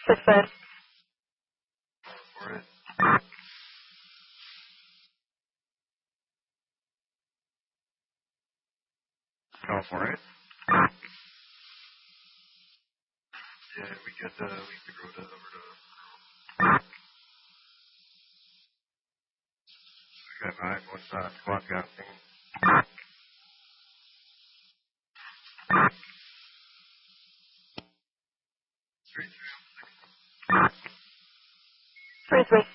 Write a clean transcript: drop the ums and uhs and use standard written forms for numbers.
6-5. For it. Go for it. Yeah, we get the Rota over to. Okay, 9, what's that? Squad gassing. 3-3.